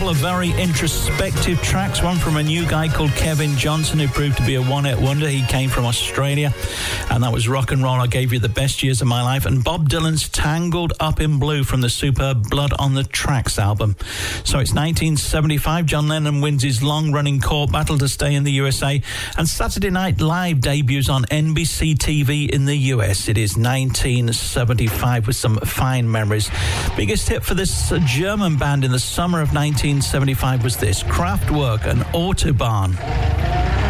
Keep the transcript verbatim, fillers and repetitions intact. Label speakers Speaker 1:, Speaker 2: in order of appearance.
Speaker 1: couple of very introspective tracks, one from a new guy called Kevin Johnson, who proved to be a one-hit wonder. He came from Australia, and that was Rock and Roll, I Gave You the Best Years of My Life, and Bob Dylan's Tangled Up in Blue from the superb Blood on the Tracks album. So it's nineteen seventy-five. John Lennon wins his long-running court battle to stay in the U S A, and Saturday Night Live debuts on N B C T V in the U S. It is nineteen seventy-five with some fine memories. Biggest hit for this uh, German band in the summer of nineteen seventy-five was this, Kraftwerk and Autobahn.